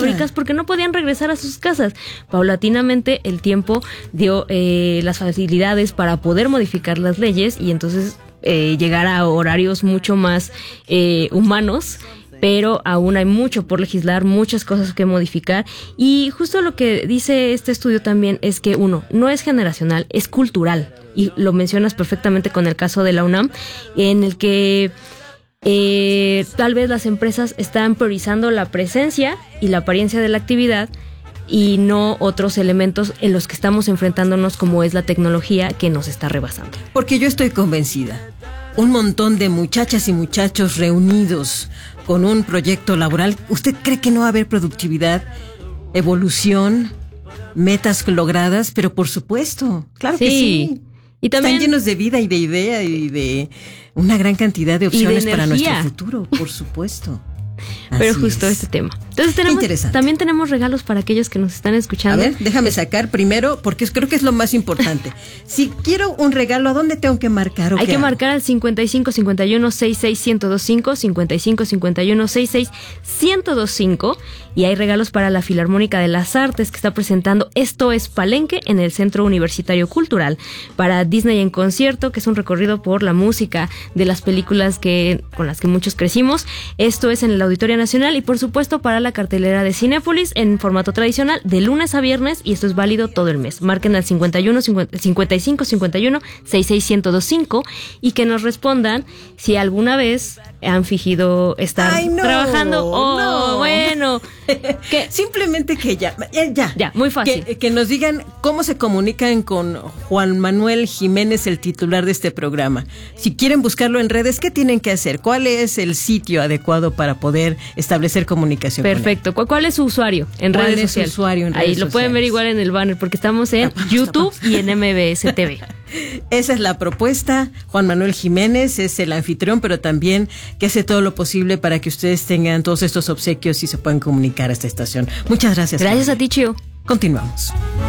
fábricas porque no podían regresar a sus casas. Paulatinamente el tiempo dio las facilidades para poder modificar las leyes y entonces llegar a horarios mucho más humanos, pero aún hay mucho por legislar, muchas cosas que modificar. Y justo lo que dice este estudio también es que no es generacional, es cultural. Y lo mencionas perfectamente con el caso de la UNAM, en el que tal vez las empresas están priorizando la presencia y la apariencia de la actividad y no otros elementos en los que estamos enfrentándonos, como es la tecnología que nos está rebasando. Porque yo estoy convencida, un montón de muchachas y muchachos reunidos con un proyecto laboral, ¿usted cree que no va a haber productividad, evolución, metas logradas? Pero por supuesto, claro que sí. Y también están llenos de vida y de idea y de una gran cantidad de opciones para nuestro futuro, por supuesto. Pero justo este tema. Entonces también tenemos regalos para aquellos que nos están escuchando. A ver, déjame sacar primero, porque creo que es lo más importante. Si quiero un regalo, ¿a dónde tengo que marcar? Hay que marcar al 55 51 66 1025, 55 51 66 1025, y hay regalos para la Filarmónica de las Artes, que está presentando Esto es Palenque en el Centro Universitario Cultural, para Disney en concierto, que es un recorrido por la música de las películas con las que muchos crecimos. Esto es en el Auditorio Nacional, y por supuesto para la cartelera de Cinépolis en formato tradicional de lunes a viernes, y esto es válido todo el mes. Marquen al 55 51 66 1025 y que nos respondan si alguna vez han fingido estar trabajando. Bueno, que simplemente que ya, muy fácil. Que nos digan cómo se comunican con Juan Manuel Jiménez, el titular de este programa. Si quieren buscarlo en redes, ¿qué tienen que hacer? ¿Cuál es el sitio adecuado para poder establecer comunicación? Perfecto. ¿Cuál es su usuario en redes sociales? Ahí lo pueden ver igual en el banner, porque estamos en YouTube y en MBS TV. Esa es la propuesta. Juan Manuel Jiménez es el anfitrión, pero también que hace todo lo posible para que ustedes tengan todos estos obsequios y se puedan comunicar a esta estación. Muchas gracias. Gracias a ti, Chio. Continuamos.